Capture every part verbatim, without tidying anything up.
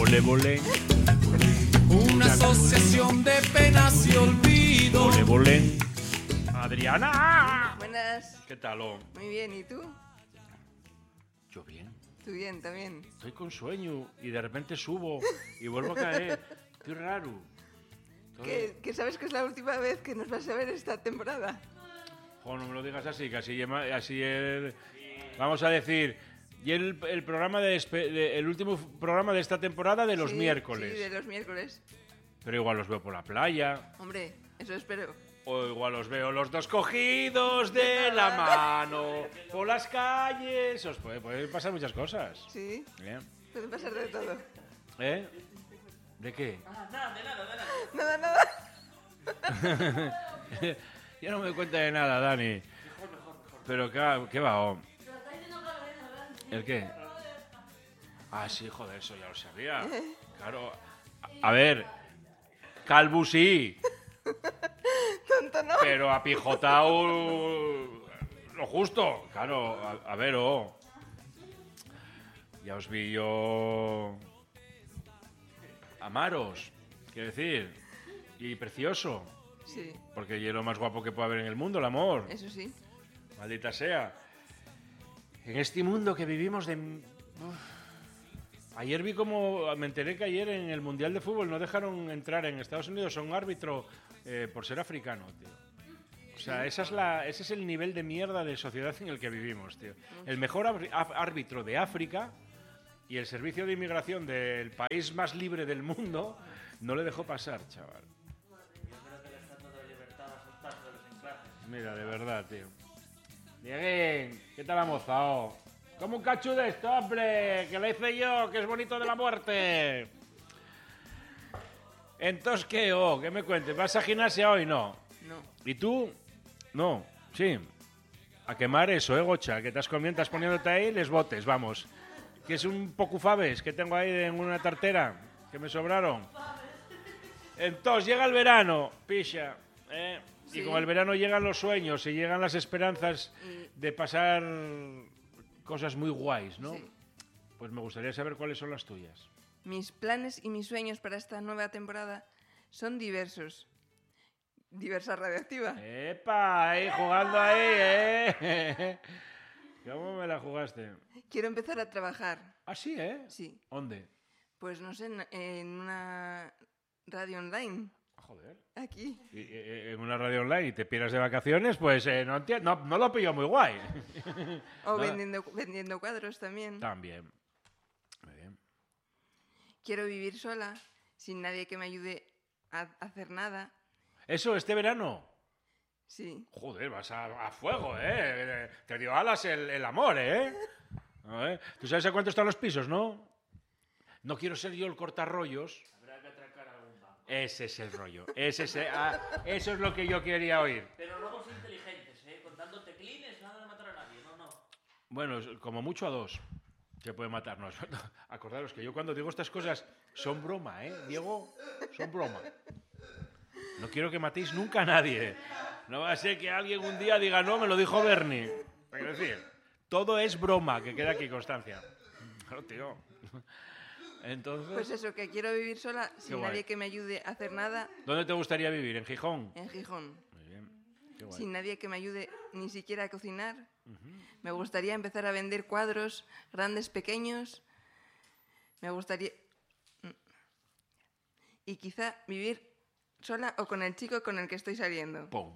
Ole, volé. Una asociación de penas y olvido. Ole, volé. Adriana. Buenas. ¿Qué tal? Oh? Muy bien, ¿y tú? Yo bien. Tú bien, también. Estoy con sueño y de repente subo y vuelvo a caer. Qué raro. Todo... ¿Que, que sabes que es la última vez que nos vas a ver esta temporada? Jo, no me lo digas así, que así, así el... Vamos a decir, y el, el programa de, de el último programa de esta temporada de los sí, miércoles. Sí, de los miércoles. Pero igual los veo por la playa. Hombre, eso espero. O igual los veo los dos cogidos de la mano por las calles. Os puede, puede pasar muchas cosas. Sí. Bien. Puede pasar de todo. ¿Eh? ¿De qué? Ah, nada, de nada, de Nada, nada. nada. Yo no me doy cuenta de nada, Dani. Mejor, mejor, mejor. Pero ¿qué, qué va? Oh? ¿El qué? Ah, sí, joder, eso ya lo sabía. Claro. A, a ver, calvo sí. Tonto, ¿no? Pero apijotao lo justo. Claro, a, a ver, oh. Ya os vi yo amaros, quiero decir, y precioso. Sí, Porque es lo más guapo que puede haber en el mundo, el amor. eso sí. Maldita sea. En este mundo que vivimos de... Uf. Ayer vi como... Me enteré que ayer en el Mundial de Fútbol no dejaron entrar en Estados Unidos a un árbitro eh, por ser africano, tío. O sea, esa es la, ese es el nivel de mierda de sociedad en el que vivimos, tío. El mejor árbitro de África y el servicio de inmigración del país más libre del mundo no le dejó pasar, chaval. Mira, de verdad, tío. Dieguín, ¿qué tal ha mozao? Como un cacho de esto, hombre, que lo hice yo, que es bonito de la muerte. Entonces, ¿qué? Oh, ¿qué me cuentes? ¿Vas a gimnasia hoy? No. No. ¿Y tú? No. Sí. A quemar eso, ¿eh, Gocha? Que te has comido, estás poniéndote ahí, les botes, vamos. Que es un poco faves que tengo ahí en una tartera, que me sobraron. Entonces, llega el verano, picha, ¿eh? Sí. Y con el verano llegan los sueños y llegan las esperanzas Y... de pasar cosas muy guays, ¿no? Sí. Pues me gustaría saber cuáles son las tuyas. Mis planes y mis sueños para esta nueva temporada son diversos. Diversa radioactiva. ¡Epa! Ahí, jugando ahí, ¿eh? ¿Cómo me la jugaste? Quiero empezar a trabajar. Ah, sí, ¿eh? Sí. ¿Dónde? Pues no sé, en, en una radio online. Joder. Aquí. Y, y, en una radio online y te pierdas de vacaciones, pues eh, no, no, no lo pillo muy guay. O Nada. vendiendo, vendiendo cuadros también. También. Muy bien. Quiero vivir sola, sin nadie que me ayude a hacer nada. Eso, este verano. Sí. Joder, vas a, a fuego, ¿eh? Te dio alas el, el amor, ¿eh? A ver, ¿tú sabes a cuánto están los pisos, no? No quiero ser yo el cortarrollos. Habrá que atracar algún banco. Ese es el rollo. Ese es el- ah, eso es lo que yo quería oír. Pero robos inteligentes, ¿eh? Contando teclines, nada de matar a nadie, no, no. Bueno, como mucho a dos se puede matarnos. Acordaros que yo cuando digo estas cosas son broma, ¿eh? Diego, son broma. No quiero que matéis nunca a nadie. No va a ser que alguien un día diga, no, me lo dijo Bernie. Es decir, todo es broma, que queda aquí constancia. Claro, tío. Entonces, Pues eso, que quiero vivir sola, sin guay. nadie que me ayude a hacer nada. ¿dónde te gustaría vivir? ¿En Gijón? En Gijón. Muy bien. Qué guay. Sin nadie que me ayude ni siquiera a cocinar. Me gustaría empezar a vender cuadros, grandes, pequeños. Me gustaría... Y quizá vivir sola o con el chico con el que estoy saliendo. Pum.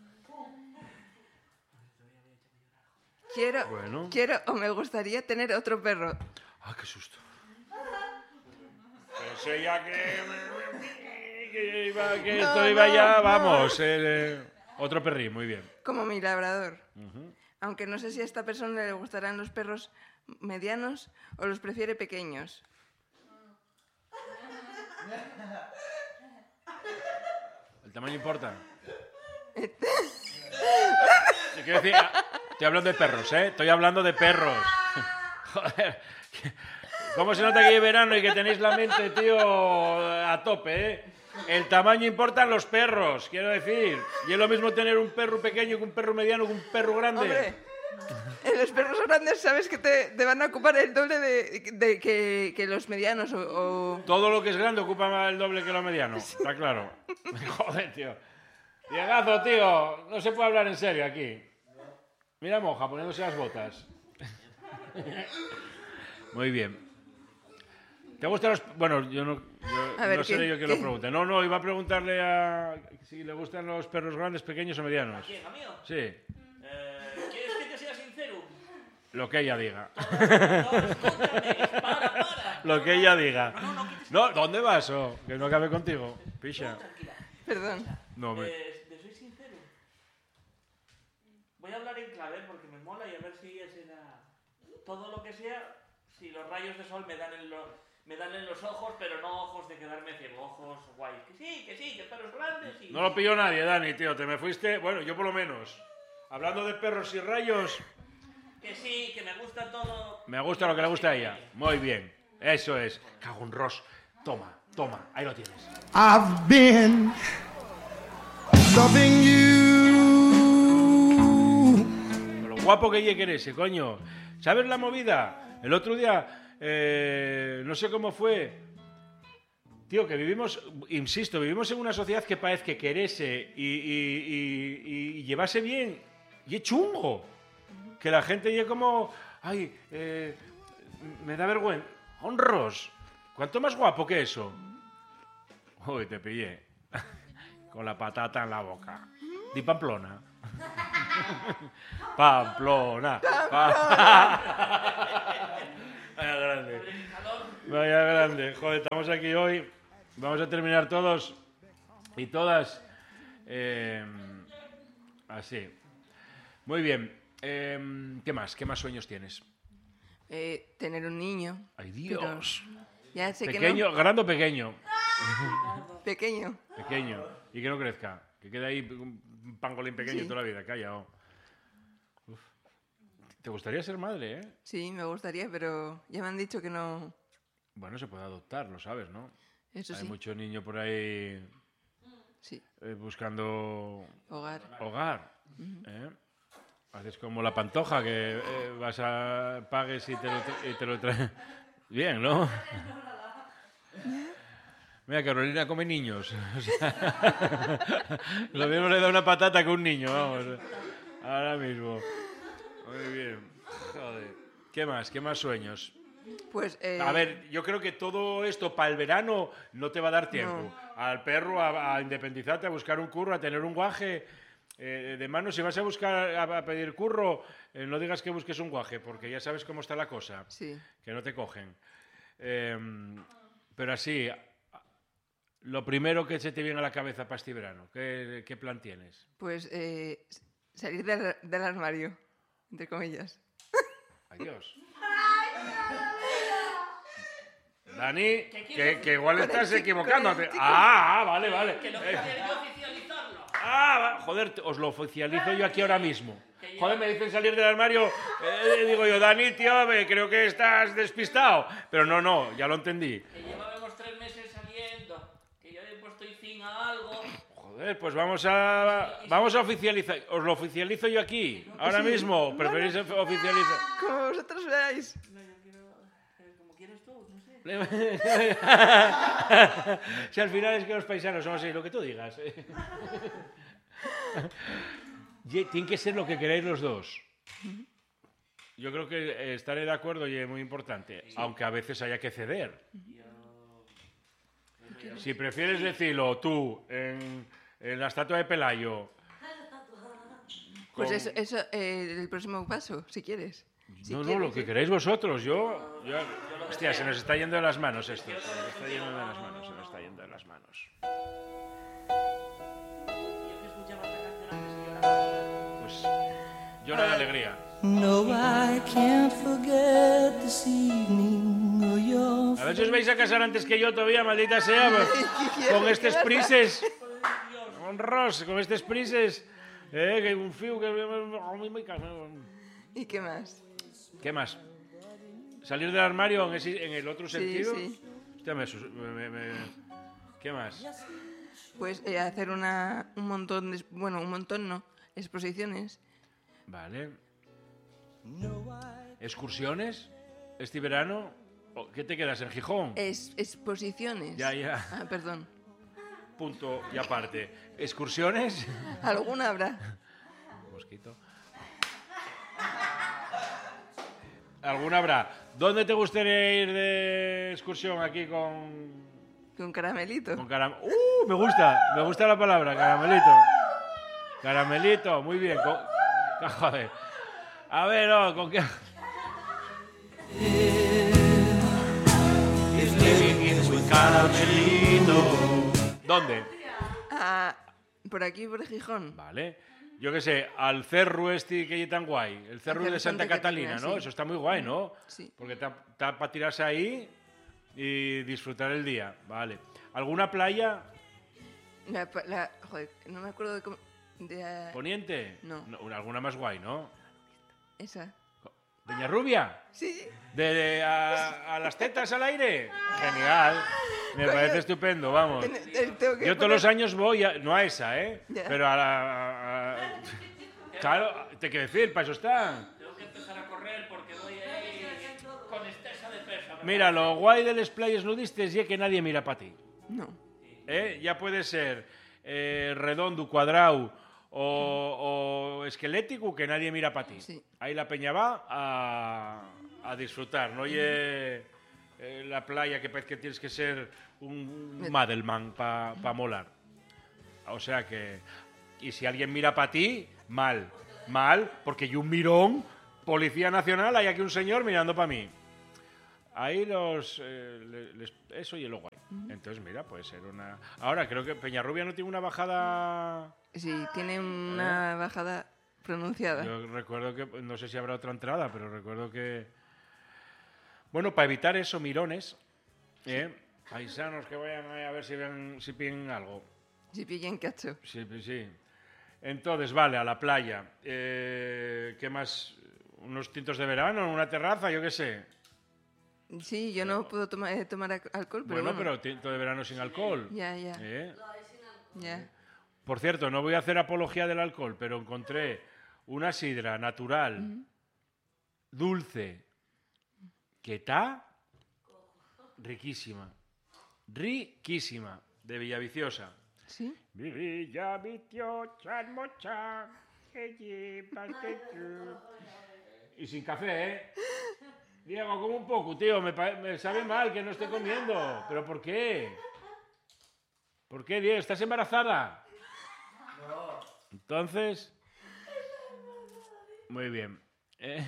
Quiero, Bueno. quiero o me gustaría tener otro perro. Ah, qué susto. Pensé ya que, que, iba, que No, esto iba no, ya, no. vamos. eh, otro perrín, muy bien. Como mi labrador. Aunque no sé si a esta persona le gustarán los perros medianos o los prefiere pequeños. ¿El tamaño importa? Quiero decir, estoy hablando de perros, ¿eh? Estoy hablando de perros. Joder. ¿Cómo se nota que hay verano y que tenéis la mente, tío, a tope, eh? El tamaño importan los perros, quiero decir. Y es lo mismo tener un perro pequeño que un perro mediano que un perro grande. Hombre, En los perros grandes sabes que te, te van a ocupar el doble de, de que, que los medianos o, o... Todo lo que es grande ocupa más el doble que lo mediano, está claro. Joder, tío. Diegazo, tío, no se puede hablar en serio aquí. Mira Moja poniéndose las botas. Muy bien. ¿Te gustan los...? Bueno, yo no, yo, A ver, no seré ¿qué- yo quien qué? lo pregunte. No, no, iba a preguntarle a... si le gustan los perros grandes, pequeños o medianos. ¿Quién, amigo? Sí, Eh, ¿Quieres que te sea sincero? lo que ella diga. No, escúchame, para, para. Lo que ella diga. No, no, no, que te... No, ¿dónde vas? Oh, que no acabe contigo. Picha. Tranquila. Perdón. No, me... Eh, ¿te soy sincero? Voy a hablar en clave porque me mola y a ver si es era... todo lo que sea, si los rayos de sol me dan en los, me dan en los ojos, pero no ojos de quedarme ciego, ojos guay. Que sí, que sí, que perros grandes y... No lo pilló nadie, Dani, tío. Te me fuiste... Bueno, yo por lo menos. Hablando de perros y rayos, Que sí, que me gusta todo... me gusta lo que le gusta a ella. Muy bien. Eso es. Cago en Ross. Toma, toma. Ahí lo tienes. I've been loving you. Con lo guapo que ella que ese, coño. ¿Sabes la movida? El otro día, eh, no sé cómo fue... Tío, que vivimos, insisto, vivimos en una sociedad que parece que querese y, y, y, y llevase bien. Y es chungo. Que la gente llegue como... Ay, eh, me da vergüenza. Honros. ¿Cuánto más guapo que eso? Uy, te pillé. Con la patata en la boca. Di Pamplona. Pamplona. Pa- Vaya grande. Vaya grande. Joder, estamos aquí hoy. Vamos a terminar todos y todas eh, así. Muy bien. Eh, ¿Qué más? ¿Qué más sueños tienes? Eh, tener un niño. ¡Ay, Dios! Pero ya sé Pequeño, que grande o pequeño. no. Pequeño. Pequeño. Y que no crezca. Que quede ahí un pangolín pequeño Sí. toda la vida. Calla. Oh. Uf. ¿Te gustaría ser madre, eh? Sí, me gustaría, pero ya me han dicho que no. Bueno, se puede adoptar, lo sabes, ¿no? Eso Hay sí. mucho niño por ahí Sí. eh, buscando Hogar. hogar. ¿eh? Haces como la Pantoja, que eh, vas a pagues y te lo, tra- y te lo traes. Bien, ¿no? Mira, Carolina come niños. O sea, lo mismo le da una patata que un niño, vamos. Ahora mismo. Muy bien. Joder. ¿Qué más? ¿Qué más sueños? Pues. Eh, A ver, yo creo que todo esto para el verano no te va a dar tiempo. No. Al perro, a, a independizarte, a buscar un curro, a tener un guaje eh, de mano. Si vas a buscar, a, a pedir curro, eh, no digas que busques un guaje, porque ya sabes cómo está la cosa, Sí. que no te cogen. Eh, pero así, lo primero que se te viene a la cabeza para este verano, ¿qué, qué plan tienes? Pues eh, salir del, del armario, entre comillas. Adiós. Dani, ¿Qué que, quieres? que igual Con el estás chico, equivocándote. con el chico. Ah, ah, vale, vale. Que lo Eh, que quiero oficializarlo. ah, va- joder, te- os lo oficializo yo aquí ahora mismo. Que lleva- Joder, me dicen salir del armario. eh, digo yo, Dani, tío, me- creo que estás despistado. Pero no, no, ya lo entendí. Que llevábamos tres meses saliendo. Que yo he puesto y fin a algo. Joder, pues vamos a vamos a oficializar. Os lo oficializo yo aquí, ahora mismo. ¿Preferís of- oficializar? Como vosotros veáis. No, yo quiero... eh, como quieres tú, no sé. Si al final es que los paisanos somos así, lo que tú digas. Ye- Tiene que ser lo que queráis los dos. Yo creo que eh, estaré de acuerdo y es muy importante, aunque a veces haya que ceder. Si prefieres decirlo tú en, en la estatua de Pelayo. Pues con- eso, eso eh, el próximo paso, si quieres. Si no, no, quieres, lo que ¿eh? queréis vosotros. Yo, yo- hostia, se nos está yendo de las manos esto. Se nos está yendo de las manos, se nos está yendo de las manos. Yo que escuchaba esta canción antes y lloraba. Pues llora de alegría. No, I can't forget this evening or your A ver si os vais a casar antes que yo todavía, maldita sea. Con estos prises. Con Ross, con estos prises. Eh, que un fiu que... ¿Y qué más? ¿Qué más? ¿Salir del armario en, ese- en el otro Sí, sentido? sí. Hostia, me sus- me- me- me- ¿Qué más? Pues eh, hacer una, un montón de... Bueno, un montón no. Exposiciones. Vale. ¿Excursiones este verano? ¿O ¿Qué te quedas, en Gijón? Es, exposiciones. Ya, ya. Ah, perdón. Punto y aparte. ¿Excursiones? ¿Alguna habrá? Mosquito. ¿Alguna habrá? ¿Dónde te gustaría ir de excursión aquí con... Con caramelito. con caram... ¡Uh! Me gusta, me gusta la palabra, caramelito. Caramelito, muy bien. Con... Ah, joder. A ver, no, ¿con qué? Caramelito. ¿Dónde? Ah, por aquí, por Gijón. Vale. Yo qué sé, al cerro este que hay tan guay. El cerro cerro de Santa, Santa Catalina, Catalina, ¿no? sí. Eso está muy guay, ¿no? Sí. Porque está para tirarse ahí y disfrutar el día. Vale. ¿Alguna playa? La, pa- la- joder, no me acuerdo de cómo... De, ah, ¿Poniente? No. Alguna más guay, ¿no? esa. ¿Peñarrubia? Sí. ¿De, de a, a las tetas al aire? Genial. Me parece estupendo, vamos. Ten- ten- tengo que Yo todos poner- los años voy, a- no a esa, ¿eh? Ya. Pero a la... a- a- claro, te quiero decir, para eso están. Tengo que empezar a correr porque voy ahí con exceso de peso. Mira, lo guay de las playas nudistas es que nadie mira para ti. No. ¿Eh? Ya puede ser eh, redondo, cuadrado o, o esquelético, que nadie mira para ti. Sí. Ahí la peña va a, a disfrutar, no oye eh, la playa que parece que tienes que ser un Madelman para pa molar. O sea que... Y si alguien mira para ti, mal. Mal, porque yo un mirón, Policía Nacional, hay aquí un señor mirando para mí. Ahí los... eh, le- les- eso y el guay. Entonces, mira, puede ser una... Ahora, creo que Peñarrubia no tiene una bajada... Sí, tiene una bajada pronunciada. Yo recuerdo que... No sé si habrá otra entrada, pero recuerdo que... Bueno, para evitar eso, mirones, ¿eh? Paisanos que vayan ahí a ver si ven, si piden algo. Si pillan cacho. Sí, pues sí. Entonces, vale, a la playa. Eh, ¿Qué más? ¿Unos tintos de verano? ¿Una terraza? Yo qué sé. Sí, yo no puedo toma- eh, tomar ac- alcohol, pero Bueno, bueno. pero tinto de verano sin alcohol. Ya, ya, ¿Eh? ya. Por cierto, no voy a hacer apología del alcohol, pero encontré una sidra natural, dulce, que está riquísima. Riquísima, de Villaviciosa. ¿Sí? Villaviciosa, mocha, que llevas de tú. Y sin café, ¿eh? Diego, como un poco, tío, me, pa- me sabe mal que no esté comiendo. ¿Pero por qué? ¿Por qué, Diego? ¿Estás embarazada? No. Entonces... Muy bien. Eh,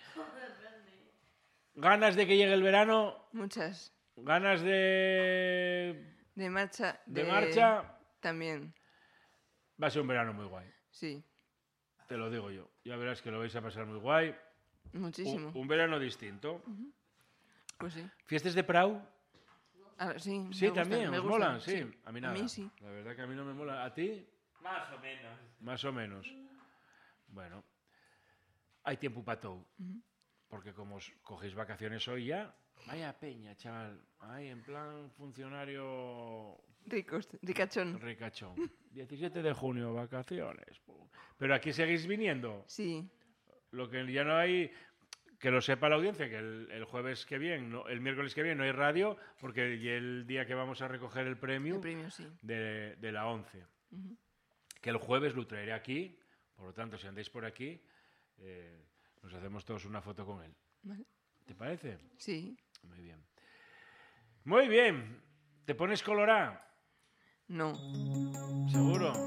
¿Ganas de que llegue el verano? Muchas. ¿Ganas de... De marcha. de marcha? También, Va a ser un verano muy guay. sí. Te lo digo yo. Ya verás que lo vais a pasar muy guay. Muchísimo. Un, un verano distinto. Pues sí. ¿Fiestas de Prau? Ah, sí, me Sí, gustan, también, me ¿os gustan, molan? Sí. A mí nada. A mí sí. La verdad que a mí no me mola. ¿A ti? Más o menos. Más o menos. Bueno. Hay tiempo para todo. Porque como os cogéis vacaciones hoy ya... Vaya peña, chaval. Ahí, en plan funcionario Ricos, ricachón. ricachón. diecisiete de junio, vacaciones. Pum. Pero aquí seguís viniendo. Sí, Lo que ya no hay, que lo sepa la audiencia, que el, el jueves que viene, no- el miércoles que viene no hay radio, porque ya el día que vamos a recoger el premio, el premio sí. de, de la once. Que el jueves lo traeré aquí, por lo tanto, si andáis por aquí, eh, nos hacemos todos una foto con él. Vale. ¿Te parece? Sí, Muy bien. Muy bien. ¿Te pones colorá? no. ¿Seguro?